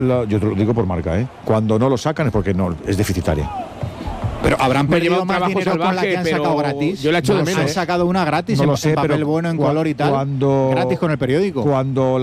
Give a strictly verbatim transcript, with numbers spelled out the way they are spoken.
La, yo te lo digo por marca, ¿eh? Cuando no lo sacan es porque no es deficitaria. Pero habrán Me perdido llevo más trabajo dinero con la salvaje, que han pero sacado gratis. yo la echo No de lo sé. menos. Han sacado una gratis No en, lo sé, en papel pero bueno, en cua- color y tal. cuando- Gratis con el periódico. Cuando